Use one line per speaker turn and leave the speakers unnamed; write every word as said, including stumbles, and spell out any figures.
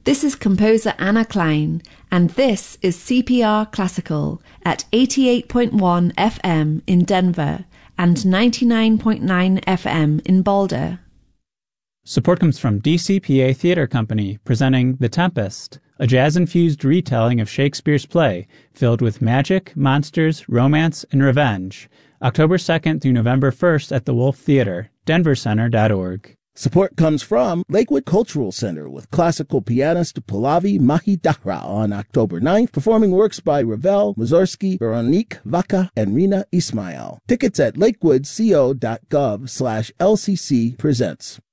This is composer Anna Klein, and this is C P R Classical at eighty-eight point one F M in Denver and ninety-nine point nine F M in Boulder.
Support comes from D C P A Theatre Company, presenting The Tempest, a jazz-infused retelling of Shakespeare's play filled with magic, monsters, romance, and revenge. October second through November first at the Wolf Theatre, denver center dot org.
Support comes from Lakewood Cultural Center with classical pianist Pallavi Mahidara on October ninth, performing works by Ravel, Mussorgsky, Veronique Vaca, and Rina Ismail. Tickets at lakewoodco.gov slash LCC presents.